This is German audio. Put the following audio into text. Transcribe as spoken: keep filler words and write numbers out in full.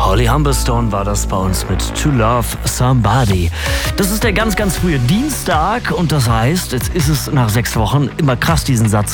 Holly Humberstone war das bei uns mit To Love Somebody. Das ist der ganz, ganz frühe Dienstag und das heißt, jetzt ist es nach sechs Wochen immer krass, diesen Satz